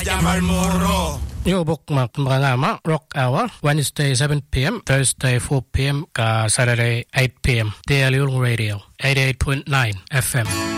Yung bookmark mga Rock Hour, Wednesday 7 p.m., Thursday 4 p.m., Saturday 8 p.m. Daily Radio, 88.9 FM.